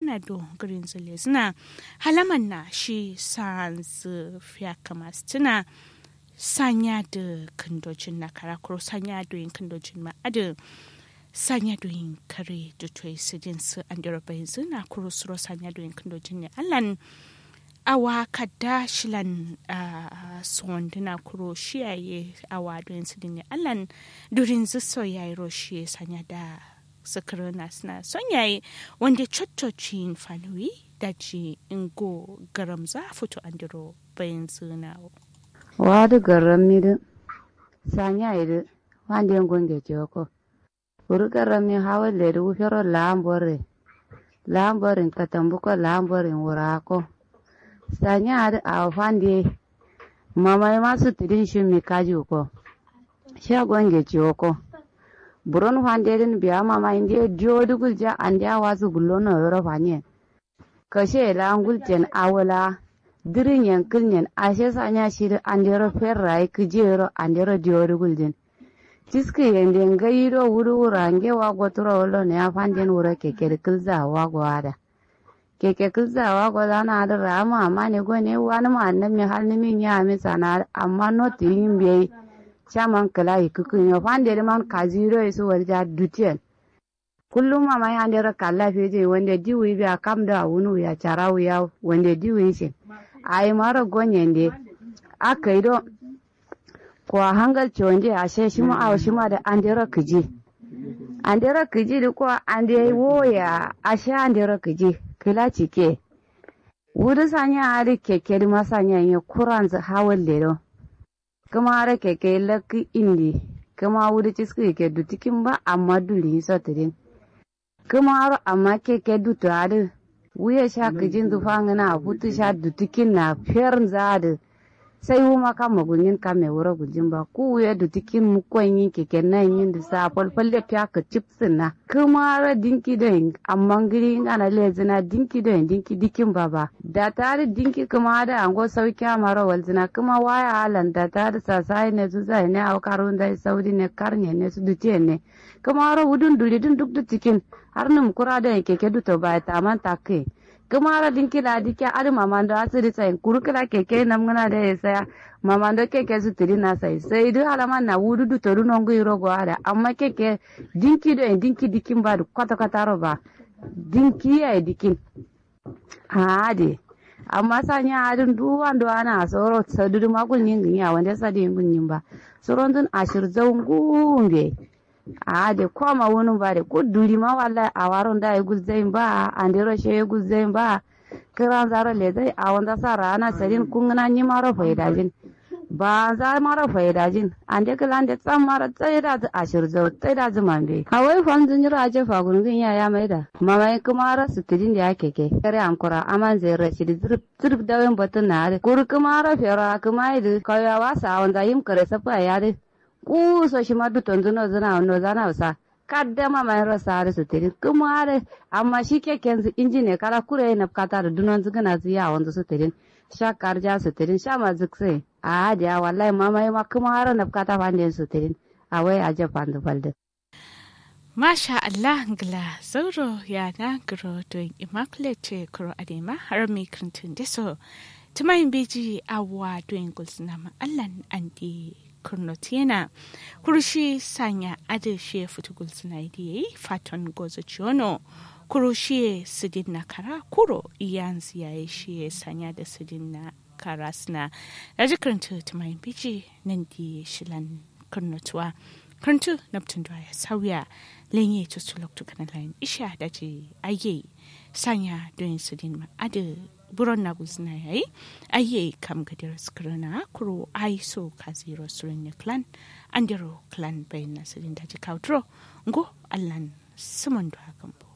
na do green zile suna halaman na shi sans fiya kama suna sanya da kandojin na karakuro sanya da yin kandojin ma ada sanya da yin kare da toyi sidin su an da rabayin suna kuro suro sanya da yin kandojin ne allan awa kadda shilan suwanduna kuro shiyaye awa da yin sidin ne allan durin ziso yayi roshi sanya da sakarana suna son yayi wanda coccocin fanuwi da ji ingo garamza fito an diro bayan suna wadu garammi sanya idu wanda yin gunge joko uru garammi hawa ledu wufero lamborin katambuko lamborin wurako sanya adu a wande mamai masu tudin shi mi kaji ko sha gunge joko buron wande biya mama inde jodu gulja andia wasu gullono yoro fanye kashe la nguljen awala dirin yankin ashe sanya shi da andero ferrai kijero andero jodu guljen tiski yende ngayiro wuru wurange wa gotoro wolo ne afanden wura keke kilza wa gwada keke kilza wa gwada na da rama amma ne gone wani ma annabi hal ni min ya mi sana amma not yimbe chaman kala ikukun yo fande man kaziro isu warja dutien kullum mama ya ndera kala feje wande diwi biya kamda wunu ya charawu ya wande diwi shi ai mara gonyende akaido kwa hangal chonje ashe shima aw shima da andera kiji da kwa ande woya ashe andera kiji kila cike wudu sanya ari keke ma sanya yin kuranza hawal lero kama ara keke laki indi kama wudu ciski ke dutikin ba amma duli sotirin kama ara amma keke dutu adu wuya sha kijin zufangana hutu sha dutikin na fiyar zadu sai wuma kama gunyin kame wura gujin ba ku wuya dutikin mukon yin keke nan yin da sa falfalle fiya ka chipsin na kama ara dinki da yin amma giri ana lezina dinki da yin dinki dikin baba da tare dinki kama da ango sauki amara walzina kama waya halan da tare sasai ne su zai ne au karun da saudi ne karne ne su dutiye ne kama ara wudun duli dun duk dutikin har num kura da yin keke duto ba ta man takke kumara dinki la dike adi mamando asiri sai kurukila keke namgana da ya saya mamando keke su tiri na sai du halama na wudu du toru nongu irogo ada amma keke dinki do dinki dikin ba du kwata kwata roba dinki ya dikin ade amma sanya adin duwan do ana soro sadudu makul ningin ya wanda sadi ngun ba soron dun ashir zaungumbe ade koma wonun ba de ko duri ma wallahi a waron da ya guzzain ba andero she ya guzzain ba kiran zaro le dai a wanda sa rana sarin kungana ni maro faidajin ba za maro faidajin ande kalan da tsam mara tsaye da ashir zo tsaye da zumande kawai fan zun jira je fa gurgun ya mai da mamai kuma ra sutidin da yake ke kare ankura aman zai rashi da zurf da wen batun na kur kuma ra fera kuma idu kawai wasa wanda yim kare safa ya dai so shi ma duton zuno zana sa kaddama mai rasa da su tiri kuma are amma shi keken su injine kala kure na kata da dunon zugana ziya wanda su tiri sha karja su tiri sha ma zukse a hadiya wallahi mama ma kuma har na kata fande su tiri a wai a japan da balde masha Allah ngla zauro ya na gro to immaculate kro adema har mi krintin deso tumayin beji awa doing gulsna ma Allah andi kurnotiena kurushi sanya adeshe futugul sinaidi faton gozo chiono kurushi sidin na kara kuro iyanzi ya shi sanya da sidin na karasna rajikranta tumayin biji nandi shilan kurnotuwa krantu naptundwa ya sauya lenye tutulok tukanalain isha daji aye sanya doin sidin ma ade buron na guzna yayi aye kam gadir skrana kuro aiso kaziro surin clan andero clan bayna sidin daji kautro ngo allan sumandu hakambo